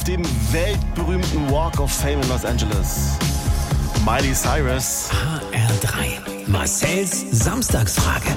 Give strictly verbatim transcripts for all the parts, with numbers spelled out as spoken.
dem weltberühmten Walk of Fame in Los Angeles. Miley Cyrus. H R drei. Marcells Samstagsfrage.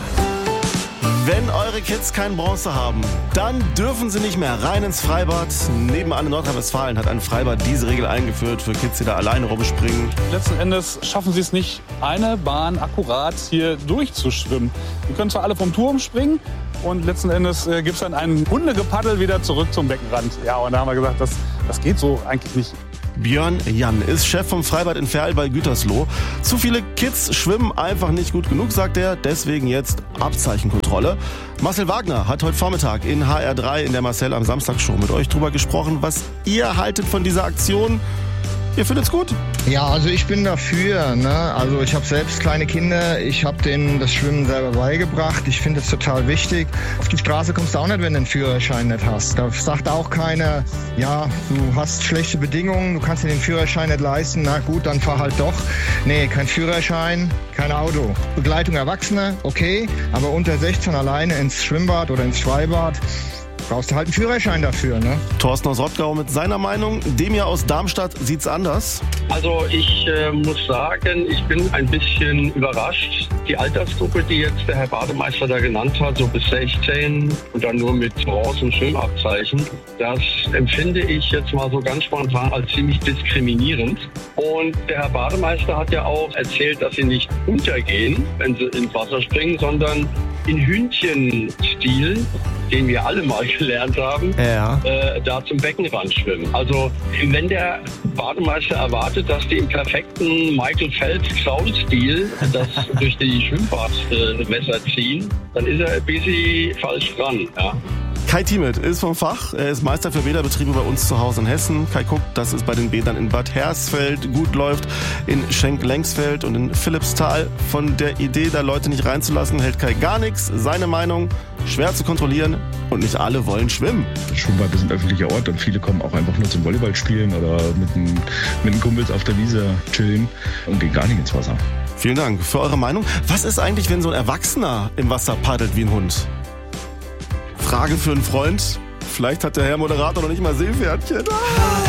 Wenn eure Kids kein Bronze haben, dann dürfen sie nicht mehr rein ins Freibad. Nebenan in Nordrhein-Westfalen hat ein Freibad diese Regel eingeführt für Kids, die da alleine rumspringen. Letzten Endes schaffen sie es nicht, eine Bahn akkurat hier durchzuschwimmen. Die können zwar alle vom Turm springen und letzten Endes äh, gibt es dann ein Hundegepaddel wieder zurück zum Beckenrand. Ja, und da haben wir gesagt, das, das geht so eigentlich nicht. Björn Jan ist Chef vom Freibad in Verl bei Gütersloh. Zu viele Kids schwimmen einfach nicht gut genug, sagt er. Deswegen jetzt Abzeichenkontrolle. Marcel Wagner hat heute Vormittag in H R drei in der Marcel am Samstag Show mit euch drüber gesprochen, was ihr haltet von dieser Aktion. Ihr findet's gut? Ja, also ich bin dafür. Ne? Also ich habe selbst kleine Kinder. Ich habe denen das Schwimmen selber beigebracht. Ich finde es total wichtig. Auf die Straße kommst du auch nicht, wenn du einen Führerschein nicht hast. Da sagt auch keiner, ja, du hast schlechte Bedingungen, du kannst dir den Führerschein nicht leisten. Na gut, dann fahr halt doch. Nee, kein Führerschein, kein Auto. Begleitung Erwachsener, okay. Aber unter sechzehn alleine ins Schwimmbad oder ins Freibad, brauchst du halt einen Führerschein dafür, ne? Thorsten aus Rottgau mit seiner Meinung. Demir aus Darmstadt sieht's anders. Also ich äh, muss sagen, ich bin ein bisschen überrascht. Die Altersgruppe, die jetzt der Herr Bademeister da genannt hat, so bis sechzehn und dann nur mit Bronze- und Schwimmabzeichen, das empfinde ich jetzt mal so ganz spontan als ziemlich diskriminierend. Und der Herr Bademeister hat ja auch erzählt, dass sie nicht untergehen, wenn sie ins Wasser springen, sondern in Hühnchenstil, den wir alle mal gelernt haben, ja. äh, da zum Beckenrand schwimmen. Also wenn der Bademeister erwartet, dass die im perfekten Michael Phelps-Kraul-Stil das durch die Schwimmbadwässer ziehen, dann ist er ein bisschen falsch dran. Ja. Kai Thiemet ist vom Fach. Er ist Meister für Bäderbetriebe bei uns zu Hause in Hessen. Kai guckt, dass es bei den Bädern in Bad Hersfeld gut läuft, in Schenk-Lengsfeld und in Philippsthal. Von der Idee, da Leute nicht reinzulassen, hält Kai gar nichts. Seine Meinung, schwer zu kontrollieren und nicht alle wollen schwimmen. Schwimmbad ist ein öffentlicher Ort und viele kommen auch einfach nur zum Volleyball spielen oder mit den, mit den Kumpels auf der Wiese chillen und gehen gar nicht ins Wasser. Vielen Dank für eure Meinung. Was ist eigentlich, wenn so ein Erwachsener im Wasser paddelt wie ein Hund? Frage für einen Freund. Vielleicht hat der Herr Moderator noch nicht mal Seepferdchen. Ah!